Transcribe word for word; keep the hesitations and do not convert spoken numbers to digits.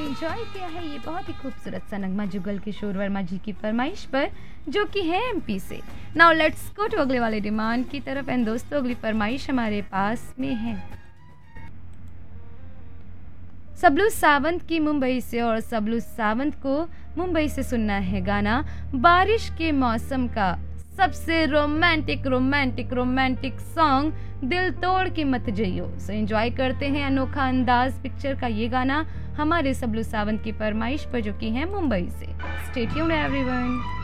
Enjoy किया है ये बहुत ही खूबसूरत सा नगमा जुगल किशोर वर्मा जी की फरमाइश पर, जो कि है एमपी से। नाउ लेट्स गो टू अगले वाले डिमांड की तरफ। एंड दोस्तों, अगली फरमाइश हमारे पास में है सबलू सावंत की मुंबई से, और सबलू सावंत को मुंबई से सुनना है गाना बारिश के मौसम का सबसे रोमांटिक रोमांटिक रोमांटिक सॉन्ग दिल तोड़ के मत जइयो। सो एंजॉय करते हैं अनोखा अंदाज पिक्चर का ये गाना हमारे सबलू सावंत की फरमाइश पर, जो कि है मुंबई से। Stay tuned everyone.